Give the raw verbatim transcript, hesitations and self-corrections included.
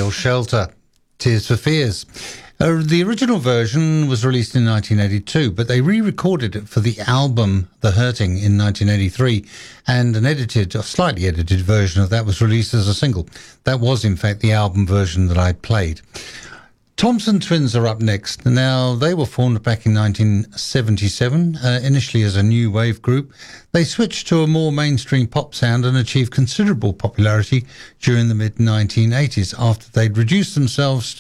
Hail Shelter, Tears for Fears. Uh, the original version was released in nineteen eighty-two, but they re-recorded it for the album The Hurting in nineteen eighty-three, and an edited, or slightly edited version of that was released as a single. That was, in fact, the album version that I played. Thompson Twins are up next. Now, they were formed back in nineteen seventy-seven, uh, initially as a new wave group. They switched to a more mainstream pop sound and achieved considerable popularity during the mid nineteen eighties after they'd reduced themselves